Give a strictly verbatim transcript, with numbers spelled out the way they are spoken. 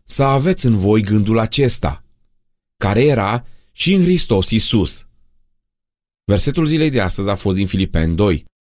să aveți în voi gândul acesta, care era și în Hristos Iisus. Versetul zilei de astăzi a fost din Filipeni doi,